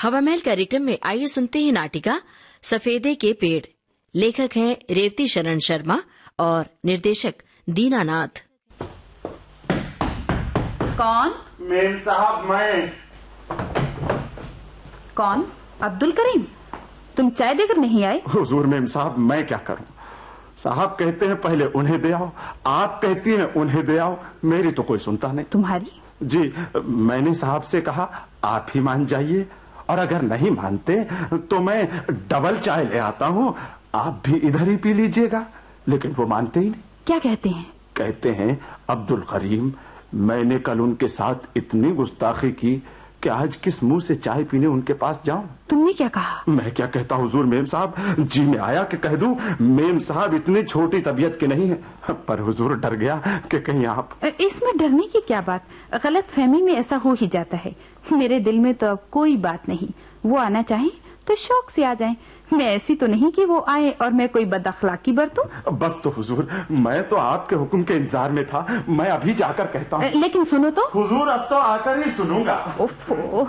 हवा महल कार्यक्रम में आइए सुनते हैं नाटिका सफेदे के पेड़। लेखक हैं रेवती शरण शर्मा और निर्देशक दीनानाथ। कौन? मेम साहब मैं। कौन? अब्दुल करीम, तुम चाय देकर नहीं आए? हुजूर मेम साहब मैं क्या करूं, साहब कहते हैं पहले उन्हें दे आओ, आप कहती हैं उन्हें दे आओ, मेरी तो कोई सुनता नहीं। तुम्हारी? जी, मैंने साहब से कहा आप ही मान जाइए, और अगर नहीं मानते तो मैं डबल चाय ले आता हूँ, आप भी इधर ही पी लीजिएगा। लेकिन वो मानते ही नहीं। क्या कहते हैं? कहते हैं अब्दुल करीम, मैंने कल उनके साथ इतनी गुस्ताखी की कि आज किस मुंह से चाय पीने उनके पास जाऊं। तुमने क्या कहा? मैं क्या कहता हुजूर मेम साहब, जी में आया कि कह दूं मेम साहब इतनी छोटी तबीयत के नहीं है, पर हुजूर डर गया कि कहीं आप। इसमें डरने की क्या बात, गलत फहमी में ऐसा हो ही जाता है। मेरे दिल में तो अब कोई बात नहीं, वो आना चाहे तो शौक से आ जाएं। मैं ऐसी तो नहीं कि वो आए और मैं कोई बदअखलाकी बरतूं। बस तो हुजूर, मैं तो आपके हुक्म के इंतजार में था, मैं अभी जाकर कहता हूँ। लेकिन सुनो तो। हुजूर अब तो आकर ही सुनूंगा। ओफो।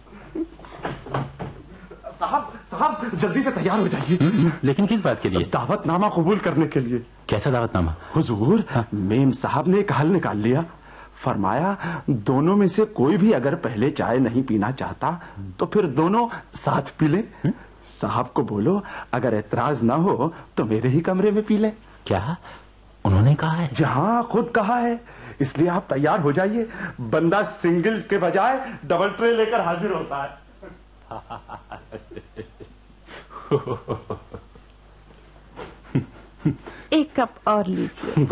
साहब जल्दी से तैयार हो जाइए। लेकिन किस बात के लिए? दावतनामा कबूल करने के लिए। कैसा दावतनामा? हुजूर, मेम साहब ने एक हल निकाल लिया। फरमाया दोनों में से कोई भी अगर पहले चाय नहीं पीना चाहता तो फिर दोनों साथ पी ले। साहब को बोलो अगर एतराज ना हो तो मेरे ही कमरे में पी ले। क्या उन्होंने कहा है? जहां खुद कहा है, इसलिए आप तैयार हो जाइए। बंदा सिंगल के बजाय डबल ट्रे लेकर हाजिर होता है। एक कप और लीजिए।